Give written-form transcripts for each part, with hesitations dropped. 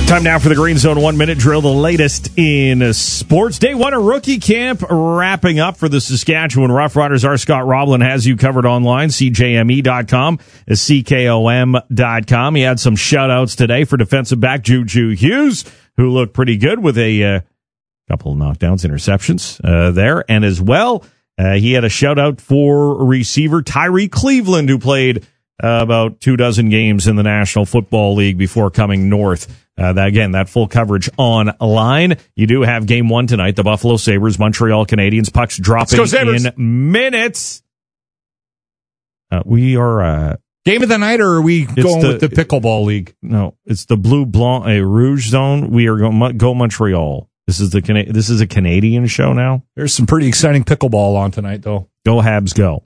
Time now for the Green Zone 1 Minute Drill, the latest in sports. Day one of rookie camp wrapping up for the Saskatchewan Roughriders. Our Scott Roblin has you covered online, cjme.com, ckom.com. He had some shout-outs today for defensive back Juju Hughes, who looked pretty good with a couple of knockdowns, interceptions there. And as well, he had a shout-out for receiver Tyree Cleveland, who played about 24 games in the National Football League before coming north. That full coverage online. You do have game one tonight, the Buffalo Sabres, Montreal Canadiens. Pucks dropping in minutes. We are... Game of the night, or are we going with the Pickleball League? No, it's the Bleu Blanc Rouge zone. We are going go Montreal. This is a Canadian show now. There's some pretty exciting pickleball on tonight, though. Go Habs, go.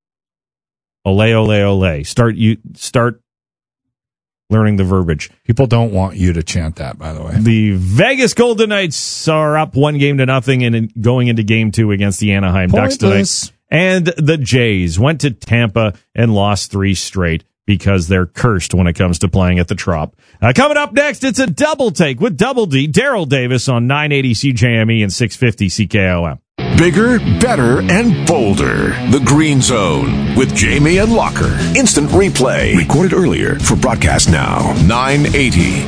Ole, ole, ole. Start learning the verbiage. People don't want you to chant that, by the way. The Vegas Golden Knights are up 1-0 and going into game two against the Anaheim Ducks tonight. And the Jays went to Tampa and lost 3 straight because they're cursed when it comes to playing at the Trop. Coming up next, it's a double take with Double D, Daryl Davis on 980 CJME and 650 CKOM. Bigger, better, and bolder. The Green Zone with Jamie and Locker. Instant replay. Recorded earlier for broadcast now. 980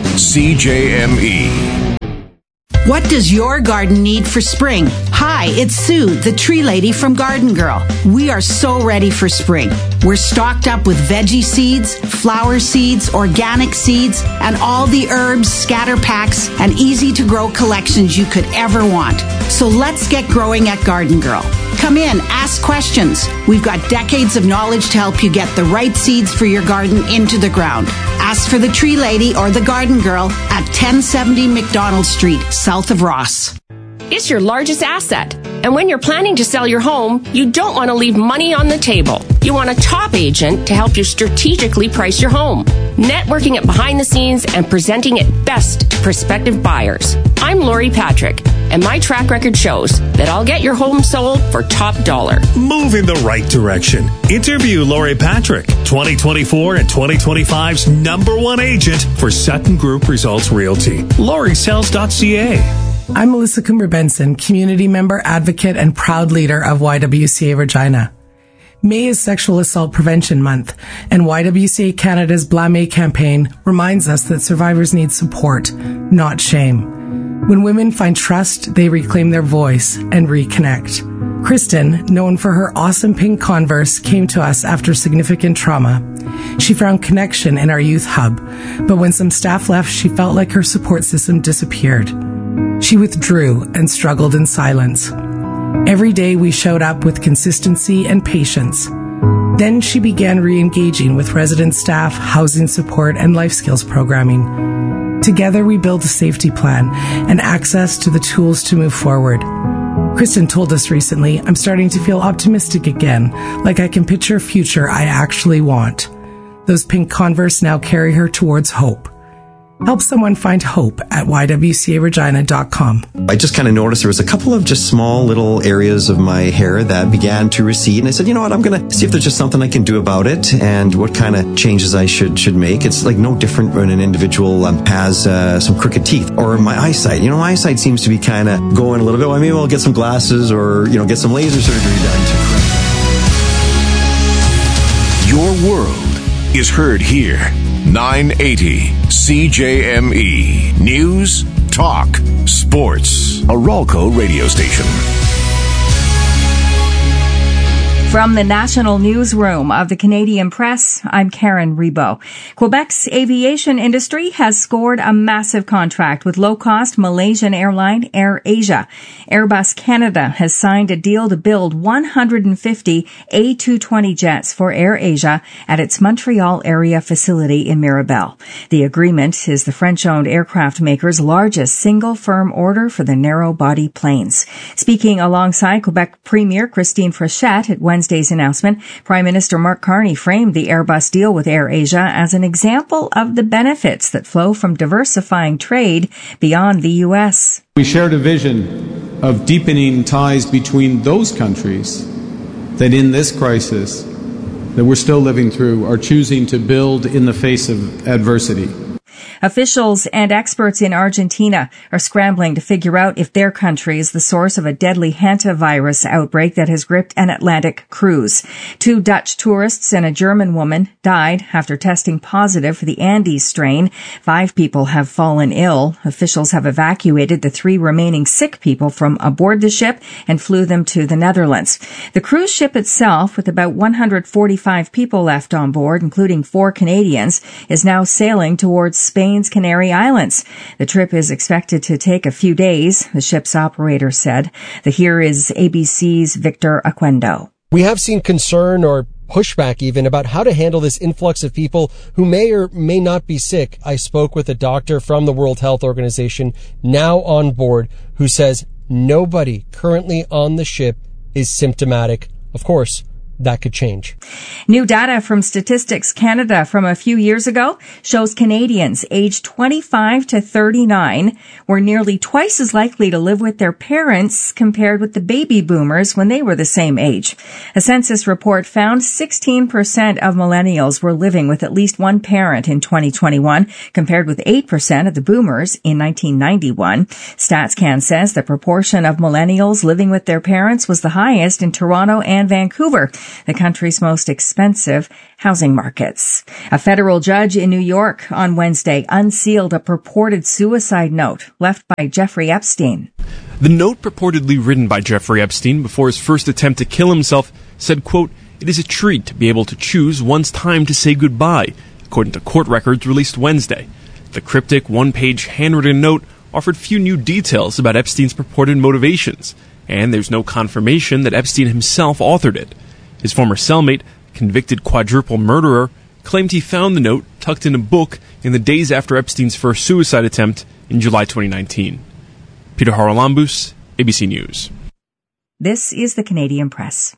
CJME. What does your garden need for spring? Hi, it's Sue, the tree lady from Garden Girl. We are so ready for spring. We're stocked up with veggie seeds, flower seeds, organic seeds, and all the herbs, scatter packs, and easy-to-grow collections you could ever want. So let's get growing at Garden Girl. Come in, ask questions. We've got decades of knowledge to help you get the right seeds for your garden into the ground. Ask for the Tree Lady or the Garden Girl at 1070 McDonald Street, south of Ross. It's your largest asset. And when you're planning to sell your home, you don't want to leave money on the table. You want a top agent to help you strategically price your home, networking it behind the scenes and presenting it best to prospective buyers. I'm Lori Patrick, and my track record shows that I'll get your home sold for top dollar. Move in the right direction. Interview Lori Patrick, 2024 and 2025's #1 agent for Sutton Group Results Realty. LoriSells.ca. I'm Melissa Coomer-Benson, community member, advocate, and proud leader of YWCA Regina. May is Sexual Assault Prevention Month, and YWCA Canada's Blame campaign reminds us that survivors need support, not shame. When women find trust, they reclaim their voice and reconnect. Kristen, known for her awesome pink Converse, came to us after significant trauma. She found connection in our youth hub, but when some staff left, she felt like her support system disappeared. She withdrew and struggled in silence. Every day we showed up with consistency and patience. Then she began re-engaging with resident staff, housing support, and life skills programming. Together we built a safety plan and access to the tools to move forward. Kristen told us recently, "I'm starting to feel optimistic again, like I can picture a future I actually want." Those pink Converse now carry her towards hope. Help someone find hope at ywcaregina.com. I just kind of noticed there was a couple of just small little areas of my hair that began to recede. And I said, you know what, I'm going to see if there's just something I can do about it and what kind of changes I should make. It's like no different when an individual has some crooked teeth or my eyesight. You know, my eyesight seems to be kind of going a little bit. Well, maybe I'll get some glasses or, get some laser surgery done to correct. Your world is heard here. 980 CJME. News, talk, sports. A Ralco radio station. From the National Newsroom of the Canadian Press, I'm Karen Rebo. Quebec's aviation industry has scored a massive contract with low-cost Malaysian airline AirAsia. Airbus Canada has signed a deal to build 150 A220 jets for AirAsia at its Montreal area facility in Mirabel. The agreement is the French-owned aircraft maker's largest single firm order for the narrow-body planes. Speaking alongside Quebec Premier Christine Frechette at Wednesday's announcement, Prime Minister Mark Carney framed the Airbus deal with AirAsia as an example of the benefits that flow from diversifying trade beyond the U.S. We shared a vision of deepening ties between those countries that in this crisis that we're still living through are choosing to build in the face of adversity. Officials and experts in Argentina are scrambling to figure out if their country is the source of a deadly hantavirus outbreak that has gripped an Atlantic cruise. 2 Dutch tourists and a German woman died after testing positive for the Andes strain. 5 people have fallen ill. Officials have evacuated the 3 remaining sick people from aboard the ship and flew them to the Netherlands. The cruise ship itself, with about 145 people left on board, including 4 Canadians, is now sailing towards Spain's Canary Islands. The trip is expected to take a few days, the ship's operator said. Here is ABC's Victor Aquendo. We have seen concern or pushback even about how to handle this influx of people who may or may not be sick. I spoke with a doctor from the World Health Organization now on board who says nobody currently on the ship is symptomatic. Of course, that could change. New data from Statistics Canada from a few years ago shows Canadians aged 25 to 39 were nearly twice as likely to live with their parents compared with the baby boomers when they were the same age. A census report found 16% of millennials were living with at least one parent in 2021, compared with 8% of the boomers in 1991. StatsCan says the proportion of millennials living with their parents was the highest in Toronto and Vancouver, the country's most expensive housing markets. A federal judge in New York on Wednesday unsealed a purported suicide note left by Jeffrey Epstein. The note, purportedly written by Jeffrey Epstein before his first attempt to kill himself, said, quote, "It is a treat to be able to choose one's time to say goodbye," according to court records released Wednesday. The cryptic one-page handwritten note offered few new details about Epstein's purported motivations, and there's no confirmation that Epstein himself authored it. His former cellmate, convicted quadruple murderer, claimed he found the note tucked in a book in the days after Epstein's first suicide attempt in July 2019. Peter Haralambous, ABC News. This is the Canadian Press.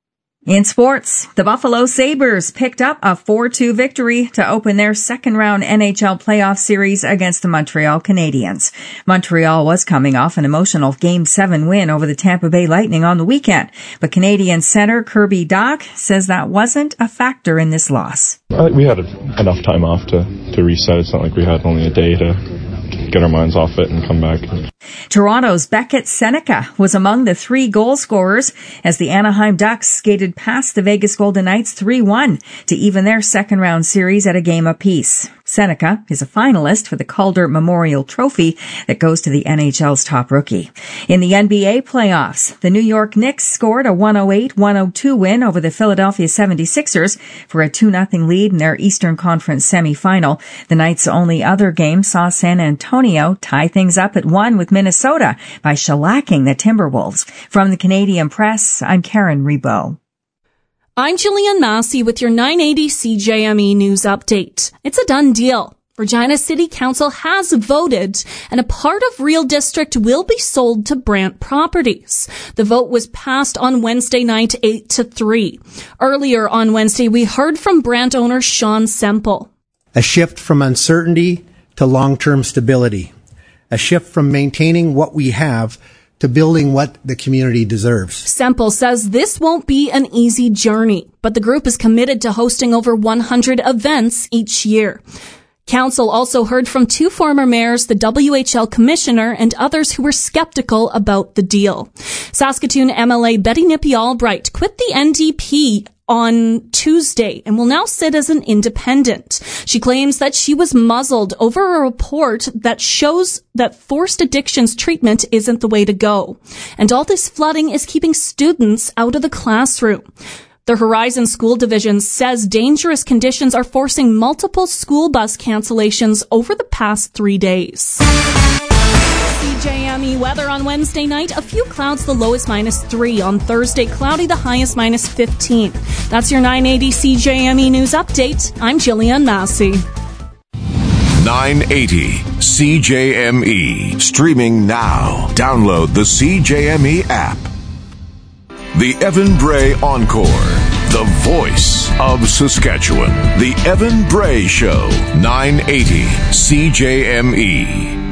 In sports, the Buffalo Sabres picked up a 4-2 victory to open their second-round NHL playoff series against the Montreal Canadiens. Montreal was coming off an emotional Game 7 win over the Tampa Bay Lightning on the weekend, but Canadian center Kirby Dach says that wasn't a factor in this loss. I think we had enough time off to reset. It's not like we had only a day to get our minds off it and come back. Toronto's Beckett Seneca was among the 3 goal scorers as the Anaheim Ducks skated past the Vegas Golden Knights 3-1 to even their second-round series at a game apiece. Seneca is a finalist for the Calder Memorial Trophy that goes to the NHL's top rookie. In the NBA playoffs, the New York Knicks scored a 108-102 win over the Philadelphia 76ers for a 2-0 lead in their Eastern Conference semifinal. The night's only other game saw San Antonio tie things up at 1 with Minnesota by shellacking the Timberwolves. From the Canadian Press, I'm Karen Rebo. I'm Jillian Massey with your 980 CJME News Update. It's a done deal. Regina City Council has voted, and a part of Real District will be sold to Brant Properties. The vote was passed on Wednesday night 8-3. Earlier on Wednesday, we heard from Brant owner Sean Semple. A shift from uncertainty to long-term stability. A shift from maintaining what we have to building what the community deserves. Semple says this won't be an easy journey, but the group is committed to hosting over 100 events each year. Council also heard from 2 former mayors, the WHL commissioner, and others who were skeptical about the deal. Saskatoon MLA Betty Nippy-Albright quit the NDP on Tuesday and will now sit as an independent. She claims that she was muzzled over a report that shows that forced addictions treatment isn't the way to go. And all this flooding is keeping students out of the classroom. The Horizon School Division says dangerous conditions are forcing multiple school bus cancellations over the past 3 days. CJME weather on Wednesday night. A few clouds, the lowest -3. On Thursday, cloudy, the highest -15. That's your 980 CJME News Update. I'm Jillian Massey. 980 CJME. Streaming now. Download the CJME app. The Evan Bray Encore. The voice of Saskatchewan. The Evan Bray Show. 980 CJME.